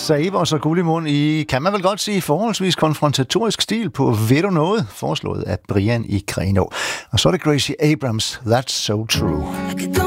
Saver så guld i mund i, kan man vel godt sige, forholdsvis konfrontatorisk stil på Ved du noget, foreslået af Brian i Grenaa. Og så er det Gracie Abrams, That's So True.